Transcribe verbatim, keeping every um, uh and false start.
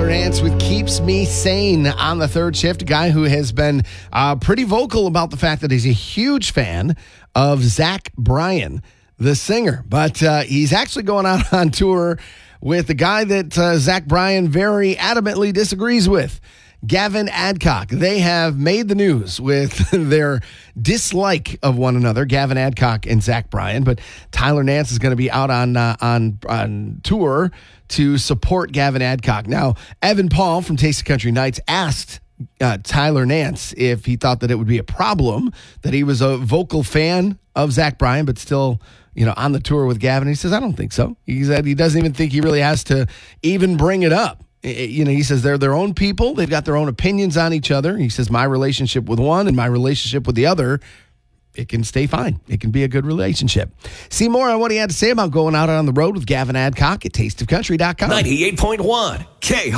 Tyler Nance with Keeps Me Sane on the third shift. A guy who has been uh, pretty vocal about the fact that he's a huge fan of Zach Bryan, the singer. But uh, he's actually going out on tour with a guy that uh, Zach Bryan very adamantly disagrees with, Gavin Adcock. They have made the news with their dislike of one another, Gavin Adcock and Zach Bryan. But Tyler Nance is going to be out on uh, on on tour to support Gavin Adcock. Now, Evan Paul from Taste of Country Nights asked uh, Tyler Nance if he thought that it would be a problem that he was a vocal fan of Zach Bryan, but still, you know, on the tour with Gavin. He says, I don't think so. He said he doesn't even think he really has to even bring it up. You know, he says they're their own people. They've got their own opinions on each other. He says my relationship with one and my relationship with the other, it can stay fine. It can be a good relationship. See more on what he had to say about going out on the road with Gavin Adcock at taste of country dot com. ninety-eight point one K